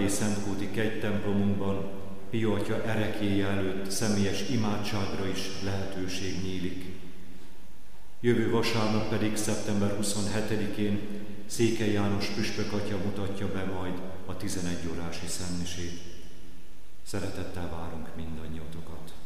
Árpád-helyi Szentkúti kegytemplomunkban Pio atya ereklyéje előtt személyes imádságra is lehetőség nyílik. Jövő vasárnap pedig szeptember 27-én Székely János püspök atya mutatja be majd a 11 órási szentmisét. Szeretettel várunk mindannyiatokat.